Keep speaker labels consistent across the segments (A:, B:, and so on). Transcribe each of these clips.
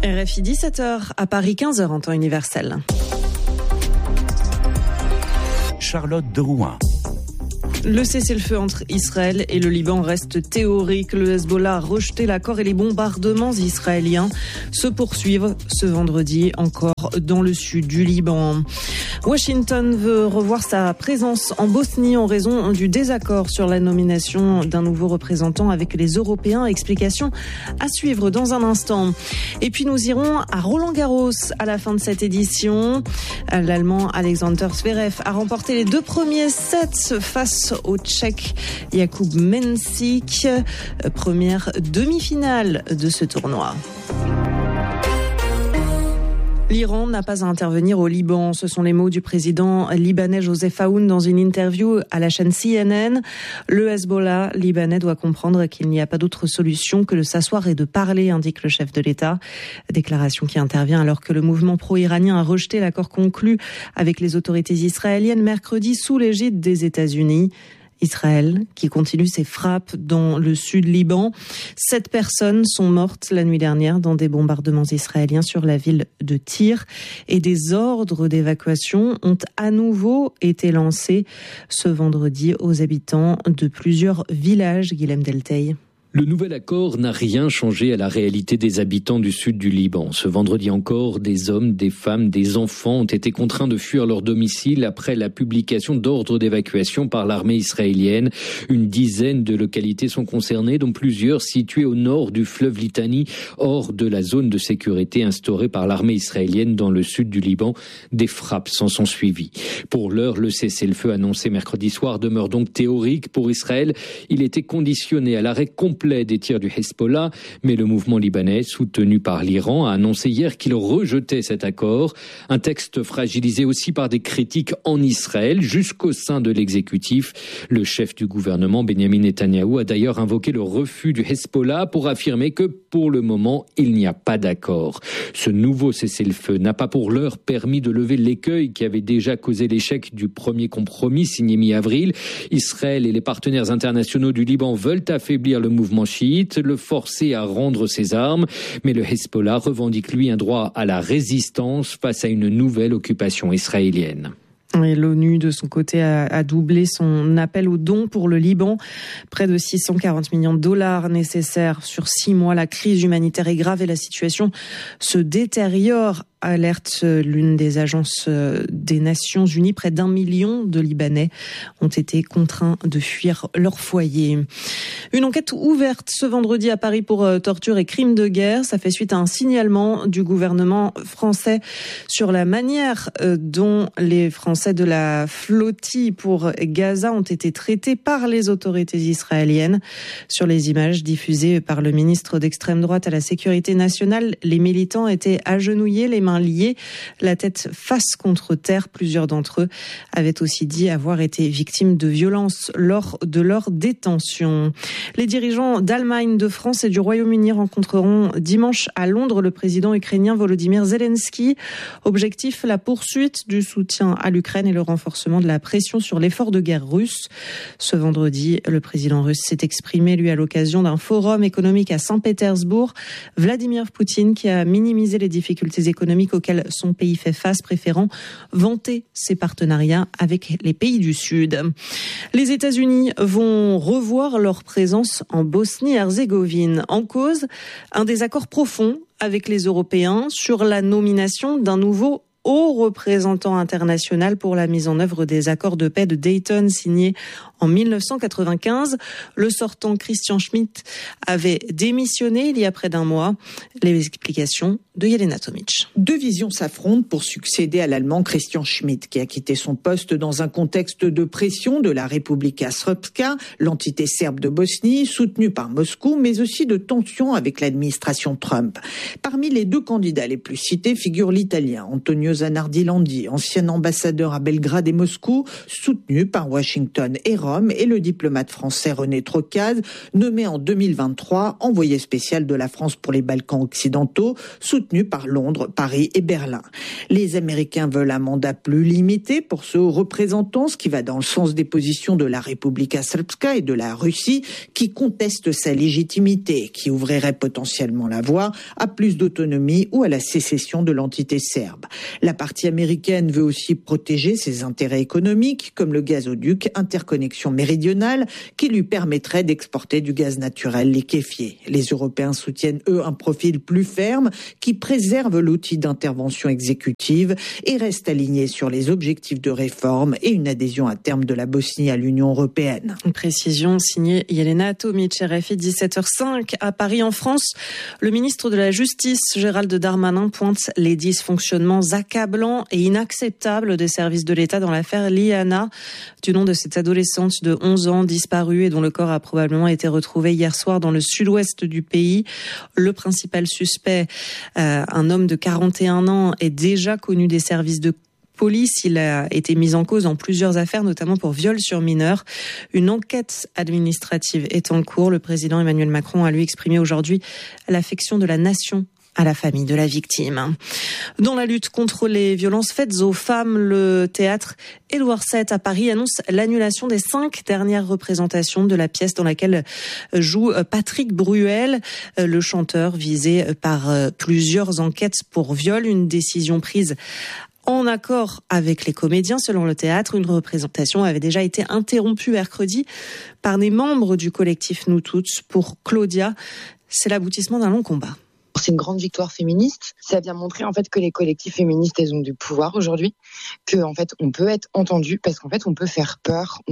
A: RFI 17h, à Paris 15h en temps universel.
B: Charlotte de Rouen.
A: Le cessez-le-feu entre Israël et le Liban reste théorique. Le Hezbollah a rejeté l'accord et les bombardements israéliens se poursuivent ce vendredi encore dans le sud du Liban. Washington veut revoir sa présence en Bosnie en raison du désaccord sur la nomination d'un nouveau représentant avec les Européens. Explication à suivre dans un instant. Et puis nous irons à Roland-Garros à la fin de cette édition. L'Allemand Alexander Zverev a remporté les 2 premiers sets face au Tchèque Jakub Mensik, première demi-finale de ce tournoi. L'Iran n'a pas à intervenir au Liban. Ce sont les mots du président libanais Joseph Aoun dans une interview à la chaîne CNN. Le Hezbollah libanais doit comprendre qu'il n'y a pas d'autre solution que de s'asseoir et de parler, indique le chef de l'État. Déclaration qui intervient alors que le mouvement pro-iranien a rejeté l'accord conclu avec les autorités israéliennes mercredi sous l'égide des États-Unis. Israël, qui continue ses frappes dans le sud Liban. 7 personnes sont mortes la nuit dernière dans des bombardements israéliens sur la ville de Tyr. Et des ordres d'évacuation ont à nouveau été lancés ce vendredi aux habitants de plusieurs villages, Guilhem Delteil.
C: Le nouvel accord n'a rien changé à la réalité des habitants du sud du Liban. Ce vendredi encore, des hommes, des femmes, des enfants ont été contraints de fuir leur domicile après la publication d'ordres d'évacuation par l'armée israélienne. Une dizaine de localités sont concernées, dont plusieurs situées au nord du fleuve Litani, hors de la zone de sécurité instaurée par l'armée israélienne dans le sud du Liban. Des frappes s'en sont suivies. Pour l'heure, le cessez-le-feu annoncé mercredi soir demeure donc théorique. Pour Israël, il était conditionné à l'arrêt complet des tirs du Hezbollah, mais le mouvement libanais, soutenu par l'Iran, a annoncé hier qu'il rejetait cet accord. Un texte fragilisé aussi par des critiques en Israël, jusqu'au sein de l'exécutif. Le chef du gouvernement, Benjamin Netanyahou, a d'ailleurs invoqué le refus du Hezbollah pour affirmer que, pour le moment, il n'y a pas d'accord. Ce nouveau cessez-le-feu n'a pas pour l'heure permis de lever l'écueil qui avait déjà causé l'échec du premier compromis signé mi-avril. Israël et les partenaires internationaux du Liban veulent affaiblir le mouvement chiite, le forcer à rendre ses armes, mais le Hezbollah revendique lui un droit à la résistance face à une nouvelle occupation israélienne.
A: Et l'ONU, de son côté, a doublé son appel aux dons pour le Liban. Près de 640 millions de dollars nécessaires sur 6 mois. La crise humanitaire est grave et la situation se détériore, alerte l'une des agences des Nations Unies. Près d'1 million de Libanais ont été contraints de fuir leur foyer. Une enquête ouverte ce vendredi à Paris pour torture et crimes de guerre. Ça fait suite à un signalement du gouvernement français sur la manière dont les Français de la flottille pour Gaza ont été traités par les autorités israéliennes. Sur les images diffusées par le ministre d'extrême droite à la sécurité nationale, les militants étaient agenouillés, les mains liées, la tête face contre terre. Plusieurs d'entre eux avaient aussi dit avoir été victimes de violences lors de leur détention. Les dirigeants d'Allemagne, de France et du Royaume-Uni rencontreront dimanche à Londres le président ukrainien Volodymyr Zelensky. Objectif, la poursuite du soutien à l'Ukraine et le renforcement de la pression sur l'effort de guerre russe. Ce vendredi, le président russe s'est exprimé, lui, à l'occasion d'un forum économique à Saint-Pétersbourg. Vladimir Poutine, qui a minimisé les difficultés économiques auxquelles son pays fait face, préférant vanter ses partenariats avec les pays du Sud. Les États-Unis vont revoir leur présence en Bosnie-Herzégovine. En cause, un désaccord profond avec les Européens sur la nomination d'un nouveau haut représentant international pour la mise en œuvre des accords de paix de Dayton signés en 1995. Le sortant Christian Schmidt avait démissionné il y a près d'1 mois. Les explications de Yelena Tomic.
D: 2 visions s'affrontent pour succéder à l'Allemand Christian Schmidt, qui a quitté son poste dans un contexte de pression de la Republika Srpska, l'entité serbe de Bosnie, soutenue par Moscou, mais aussi de tensions avec l'administration Trump. Parmi les 2 candidats les plus cités figure l'Italien Antonio Zanardilandi, ancien ambassadeur à Belgrade et Moscou, soutenu par Washington et Rome, et le diplomate français René Trocaz, nommé en 2023 envoyé spécial de la France pour les Balkans occidentaux, soutenu par Londres, Paris et Berlin. Les Américains veulent un mandat plus limité pour ce haut représentant, ce qui va dans le sens des positions de la Republika Srpska et de la Russie, qui contestent sa légitimité, qui ouvrirait potentiellement la voie à plus d'autonomie ou à la sécession de l'entité serbe. La partie américaine veut aussi protéger ses intérêts économiques, comme le gazoduc Interconnexion Méridionale, qui lui permettrait d'exporter du gaz naturel liquéfié. Les Européens soutiennent, eux, un profil plus ferme, qui préserve l'outil d'intervention exécutive et reste aligné sur les objectifs de réforme et une adhésion à terme de la Bosnie à l'Union européenne.
A: Une précision signée Yelena Tomic, RFI 17h05. À Paris, en France, le ministre de la Justice, Gérald Darmanin, pointe les dysfonctionnements accablants et inacceptables des services de l'État dans l'affaire Liana, du nom de cette adolescente de 11 ans disparue et dont le corps a probablement été retrouvé hier soir dans le sud-ouest du pays. Le principal suspect, un homme de 41 ans, est déjà connu des services de police. Il a été mis en cause dans plusieurs affaires, notamment pour viol sur mineurs. Une enquête administrative est en cours. Le président Emmanuel Macron a lui exprimé aujourd'hui l'affection de la nation à la famille de la victime. Dans la lutte contre les violences faites aux femmes, le théâtre Édouard VII à Paris annonce l'annulation des 5 dernières représentations de la pièce dans laquelle joue Patrick Bruel, le chanteur visé par plusieurs enquêtes pour viol. Une décision prise en accord avec les comédiens. Selon le théâtre, une représentation avait déjà été interrompue mercredi par des membres du collectif Nous Toutes. Pour Claudia, c'est l'aboutissement d'un long combat.
E: C'est une grande victoire féministe. Ça vient montrer en fait que les collectifs féministes, elles ont du pouvoir aujourd'hui, que en fait on peut être entendu parce qu'en fait on peut faire peur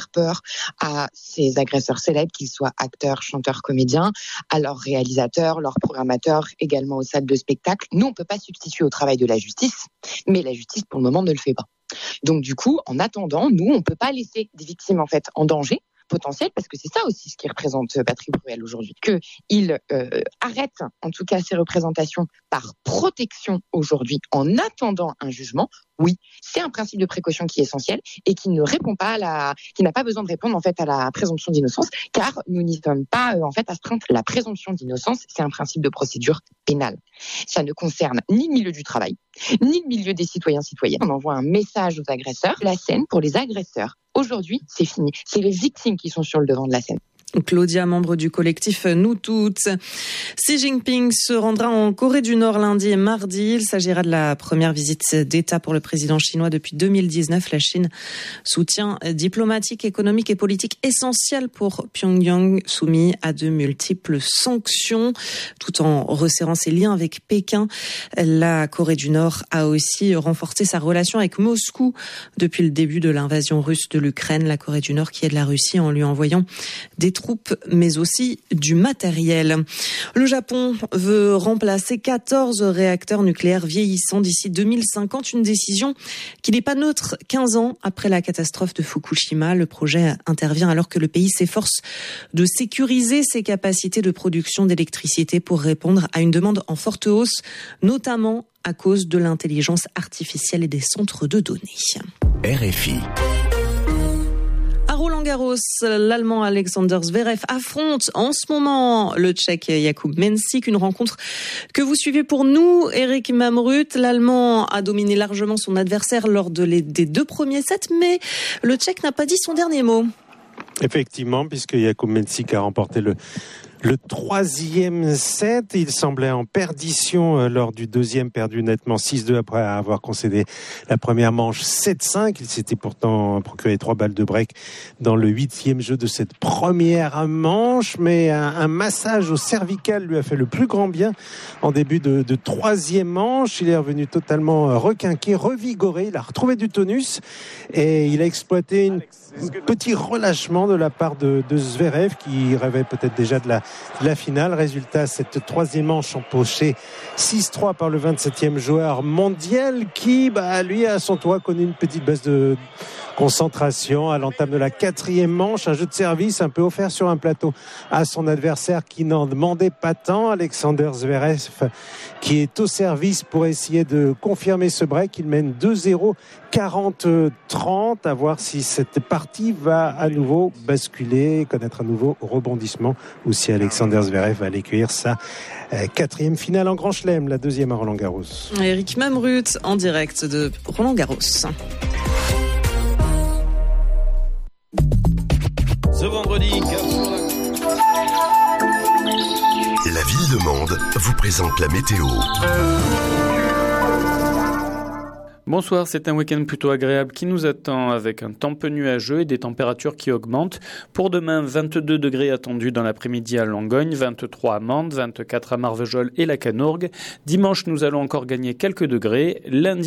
E: à ces agresseurs célèbres, qu'ils soient acteurs, chanteurs, comédiens, à leurs réalisateurs, leurs programmateurs, également aux salles de spectacle. Nous on peut pas substituer au travail de la justice, mais la justice pour le moment ne le fait pas. Donc du coup, en attendant, nous on peut pas laisser des victimes en fait en danger potentiel, parce que c'est ça aussi ce qui représente Patrick Bruel aujourd'hui, qu'il arrête en tout cas ces représentations par protection aujourd'hui en attendant un jugement. Oui, c'est un principe de précaution qui est essentiel et qui ne répond pas qui n'a pas besoin de répondre en fait à la présomption d'innocence, car nous n'y sommes pas en fait astreints. La présomption d'innocence, c'est un principe de procédure pénale. Ça ne concerne ni le milieu du travail, ni le milieu des citoyens-citoyennes. On envoie un message aux agresseurs. La scène pour les agresseurs, aujourd'hui, c'est fini. C'est les victimes qui sont sur le devant de la scène.
A: Claudia, membre du collectif Nous Toutes. Xi Jinping se rendra en Corée du Nord lundi et mardi. Il s'agira de la première visite d'État pour le président chinois depuis 2019. La Chine, soutien diplomatique, économique et politique essentiel pour Pyongyang, soumis à de multiples sanctions, tout en resserrant ses liens avec Pékin. La Corée du Nord a aussi renforcé sa relation avec Moscou depuis le début de l'invasion russe de l'Ukraine. La Corée du Nord qui aide la Russie en lui envoyant des troupes, mais aussi du matériel. Le Japon veut remplacer 14 réacteurs nucléaires vieillissants d'ici 2050, une décision qui n'est pas neutre 15 ans après la catastrophe de Fukushima. Le projet intervient alors que le pays s'efforce de sécuriser ses capacités de production d'électricité pour répondre à une demande en forte hausse, notamment à cause de l'intelligence artificielle et des centres de données.
B: RFI.
A: À Roland-Garros, l'Allemand Alexander Zverev affronte en ce moment le Tchèque Jakub Mensik, une rencontre que vous suivez pour nous, Eric Mamrut. L'Allemand a dominé largement son adversaire lors des 2 premiers sets, mais le Tchèque n'a pas dit son dernier mot.
F: Effectivement, puisque Jakub Mensik a remporté le 3e set. Il semblait en perdition lors du 2e, perdu nettement 6-2 après avoir concédé la première manche 7-5. Il s'était pourtant procuré 3 balles de break dans le 8e jeu de cette première manche, mais un massage au cervical lui a fait le plus grand bien en début de 3e manche. Il est revenu totalement requinqué, revigoré, il a retrouvé du tonus et il a exploité un petit relâchement de la part de Zverev qui rêvait peut-être déjà de la finale. Résultat, cette troisième manche empochée 6-3 par le 27e joueur mondial qui, lui, à son tour, a connu une petite baisse de concentration à l'entame de la quatrième manche. Un jeu de service un peu offert sur un plateau à son adversaire qui n'en demandait pas tant. Alexander Zverev qui est au service pour essayer de confirmer ce break. Il mène 2-0, 40-30. À voir si cette partie va à nouveau basculer, connaître un nouveau rebondissement ou si Alexander Zverev va aller cueillir sa quatrième finale en Grand Chelem, la deuxième à Roland-Garros.
A: Eric Mamrut en direct de Roland-Garros.
G: Ce vendredi,
H: La Ville de Mende vous présente la météo.
I: Bonsoir, c'est un week-end plutôt agréable qui nous attend avec un temps peu nuageux et des températures qui augmentent. Pour demain, 22 degrés attendus dans l'après-midi à Langogne, 23 à Mende, 24 à Marvejols et la Canourgue. Dimanche, nous allons encore gagner quelques degrés. Lundi,